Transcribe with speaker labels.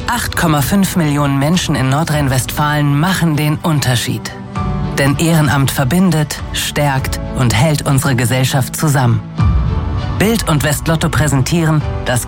Speaker 1: 8,5 Millionen Menschen in Nordrhein-Westfalen machen den Unterschied. Denn Ehrenamt verbindet, stärkt und hält unsere Gesellschaft zusammen. Bild und Westlotto präsentieren das